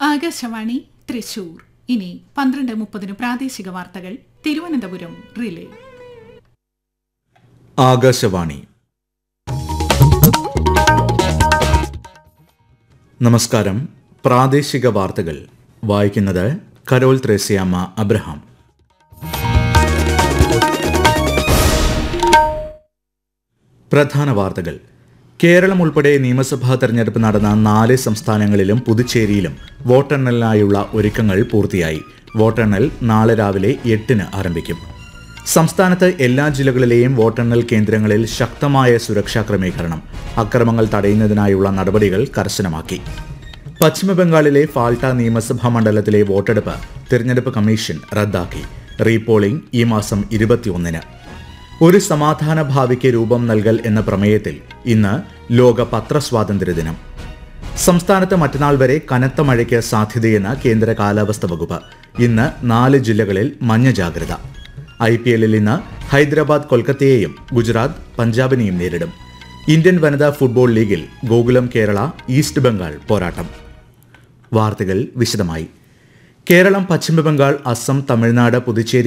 ആകാശവാണി തൃശൂർ. ഇനി 12:30 പ്രാദേശിക വാർത്തകൾ തിരുവനന്തപുരം റിലേ. ആകാശവാണി. നമസ്കാരം. പ്രാദേശിക വാർത്തകൾ വായിക്കുന്നത് കരോൾ ത്രേസ്യാമ്മ അബ്രഹാം. പ്രധാന വാർത്തകൾ. കേരളം ഉൾപ്പെടെ നിയമസഭാ തെരഞ്ഞെടുപ്പ് നടന്ന 4 സംസ്ഥാനങ്ങളിലും പുതുച്ചേരിയിലും വോട്ടെണ്ണലിനായുള്ള ഒരുക്കങ്ങൾ പൂർത്തിയായി. വോട്ടെണ്ണൽ നാളെ രാവിലെ 8-ന് ആരംഭിക്കും. സംസ്ഥാനത്ത് എല്ലാ ജില്ലകളിലെയും വോട്ടെണ്ണൽ കേന്ദ്രങ്ങളിൽ ശക്തമായ സുരക്ഷാ ക്രമീകരണം. അക്രമങ്ങൾ തടയുന്നതിനായുള്ള നടപടികൾ കർശനമാക്കി. പശ്ചിമബംഗാളിലെ ഫാൽട്ട നിയമസഭാ മണ്ഡലത്തിലെ വോട്ടെടുപ്പ് തിരഞ്ഞെടുപ്പ് കമ്മീഷൻ റദ്ദാക്കി. റീപോളിംഗ് ഈ മാസം 21-ന്. ഒരു സമാധാന ഭാവിക്ക് രൂപം നൽകൽ എന്ന പ്രമേയത്തിൽ ഇന്ന് ലോക പത്രസ്വാതന്ത്ര്യ ദിനം. സംസ്ഥാനത്ത് മറ്റന്നാൾ വരെ കനത്ത മഴയ്ക്ക് സാധ്യതയെന്ന് കേന്ദ്ര കാലാവസ്ഥാ വകുപ്പ്. ഇന്ന് 4 ജില്ലകളിൽ മഞ്ഞ ജാഗ്രത. IPL-ൽ ഇന്ന് ഹൈദരാബാദ് കൊൽക്കത്തയെയും ഗുജറാത്ത് പഞ്ചാബിനെയും നേരിടും. ഇന്ത്യൻ വനിതാ ഫുട്ബോൾ ലീഗിൽ ഗോകുലം കേരള ഈസ്റ്റ് ബംഗാൾ പോരാട്ടം. വാർത്തകൾ വിശദമായി. കേരളം, പശ്ചിമബംഗാൾ, അസം, തമിഴ്നാട്, പുതുച്ചേരി